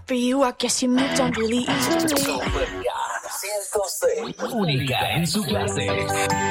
for you, I guess you moved on really easily. Super 106. Única en su clase.